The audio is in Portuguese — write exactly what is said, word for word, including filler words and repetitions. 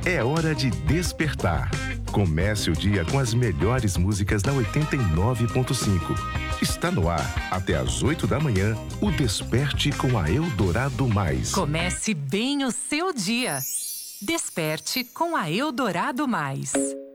É hora de despertar. Comece o dia com as melhores músicas da oitenta e nove ponto cinco. Está no ar, até às oito da manhã, o Desperte com a Eldorado Mais. Comece bem o seu dia. Desperte com a Eldorado Mais.